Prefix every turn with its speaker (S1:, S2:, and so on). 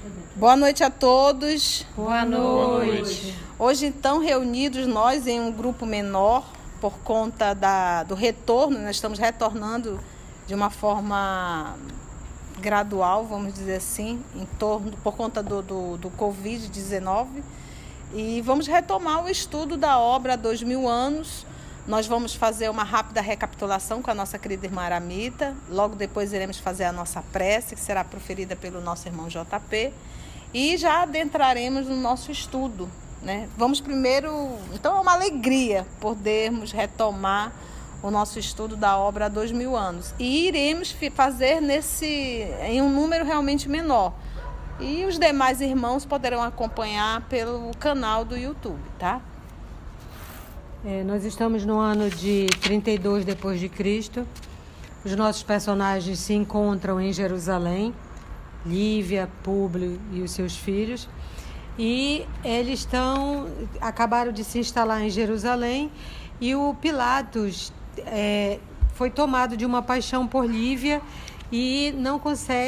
S1: Boa noite a todos.
S2: Boa noite.
S1: Hoje, então, reunidos nós em um grupo menor, por conta do retorno, nós estamos retornando de uma forma gradual, vamos dizer assim, por conta do Covid-19. E vamos retomar o estudo da obra há 2000 anos. Nós vamos fazer uma rápida recapitulação com a nossa querida irmã Aramita. Logo depois iremos fazer a nossa prece, que será proferida pelo nosso irmão JP. E já adentraremos no nosso estudo, né? Vamos primeiro... Então é uma alegria podermos retomar o nosso estudo da obra há 2000 anos. E iremos fazer em um número realmente menor. E os demais irmãos poderão acompanhar pelo canal do YouTube, tá?
S2: Nós estamos no ano de 32 depois de Cristo. Os nossos personagens se encontram em Jerusalém, Lívia, Públio e os seus filhos. E eles acabaram de se instalar em Jerusalém e o Pilatos foi tomado de uma paixão por Lívia e não consegue